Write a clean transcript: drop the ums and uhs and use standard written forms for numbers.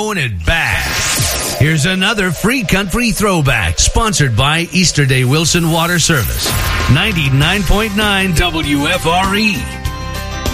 throwing it back. Here's another free country throwback, sponsored by Easter Day Wilson Water Service. 99.9 WFRE.